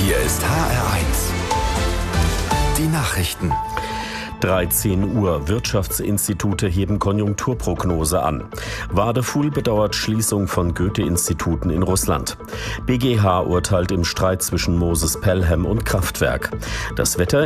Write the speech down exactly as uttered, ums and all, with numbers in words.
Hier ist H R eins. Die Nachrichten. dreizehn Uhr. Wirtschaftsinstitute heben Konjunkturprognose an. Wadefuhl bedauert Schließung von Goethe-Instituten in Russland. B G H urteilt im Streit zwischen Moses Pelham und Kraftwerk. Das Wetter